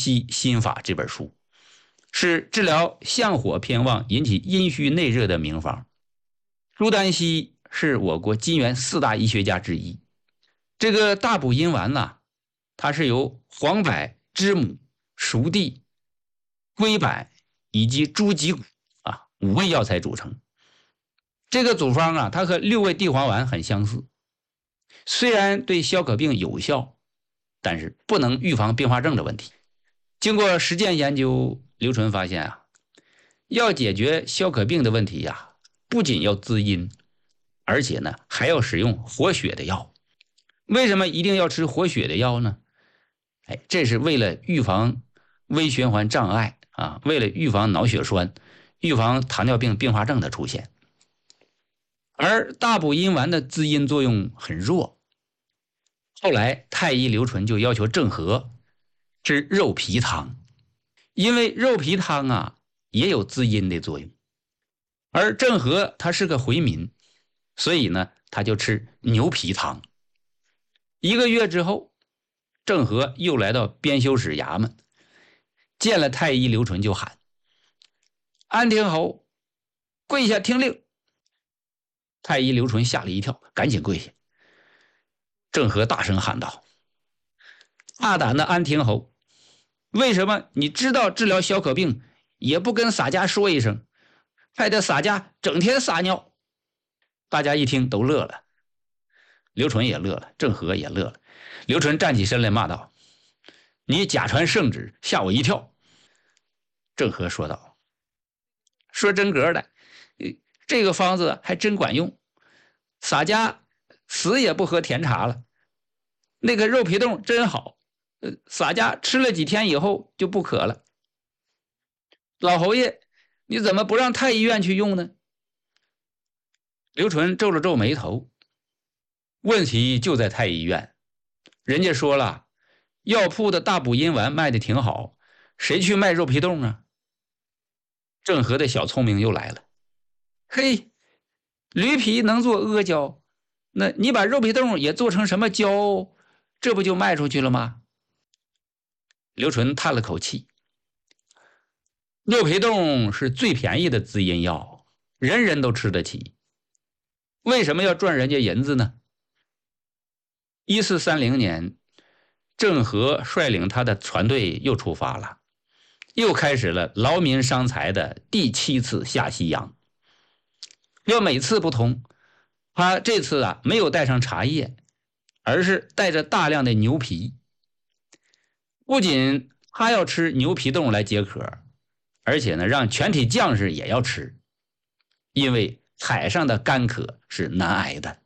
息心法》这本书，是治疗相火偏旺引起阴虚内热的名方。朱丹溪是我国金元4大医学家之一。这个大补阴丸呢，它是由黄柏、知母、熟地、龟柏以及猪脊骨5味药材组成。这个组方啊，它和6味地黄丸很相似，虽然对消渴病有效，但是不能预防并发症的问题。经过实践研究，刘纯发现啊，要解决消渴病的问题呀，不仅要滋阴，而且呢还要使用活血的药。为什么一定要吃活血的药呢？这是为了预防微循环障碍啊，为了预防脑血栓，预防糖尿病并发症的出现。而大补阴丸的滋阴作用很弱，后来太医刘纯就要求郑和吃肉皮汤，因为肉皮汤啊也有滋阴的作用。而郑和他是个回民，所以呢他就吃牛皮汤。1个月之后，郑和又来到编修室衙门，见了太医刘纯就喊：安亭侯，跪下听令。太医刘纯吓了一跳，赶紧跪下。郑和大声喊道：大胆的安亭侯，为什么你知道治疗消渴病也不跟洒家说一声，害得洒家整天撒尿？大家一听都乐了，刘纯也乐了，郑和也乐了。刘纯站起身来骂道：你假传圣旨，吓我一跳。郑和说道：说真格的，这个方子还真管用，洒家死也不喝甜茶了。那个肉皮冻真好，洒家吃了几天以后就不渴了。老侯爷，你怎么不让太医院去用呢？刘纯皱了皱眉头，问题就在太医院，人家说了，药铺的大补阴丸卖的挺好，谁去卖肉皮冻啊？郑和的小聪明又来了，嘿，驴皮能做阿胶，那你把肉皮冻也做成什么胶，这不就卖出去了吗？刘纯叹了口气，肉皮冻是最便宜的滋阴药，人人都吃得起，为什么要赚人家银子呢？1430年，郑和率领他的船队又出发了，又开始了劳民伤财的第7次下西洋。要每次不同，他这次啊没有带上茶叶，而是带着大量的牛皮。不仅他要吃牛皮冻来解渴，而且呢让全体将士也要吃，因为海上的干渴是难挨的。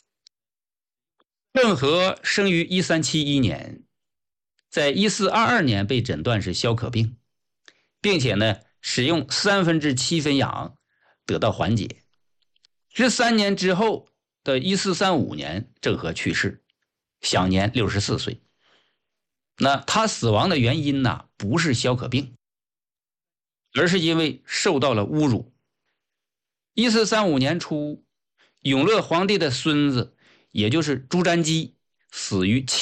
郑和生于1371年，在1422年被诊断是消渴病，并且呢使用7/3分养得到缓解。13年之后的1435年，郑和去世，享年64岁。那他死亡的原因呢，不是消渴病，而是因为受到了侮辱。1435年初，永乐皇帝的孙子，也就是朱瞻基，死于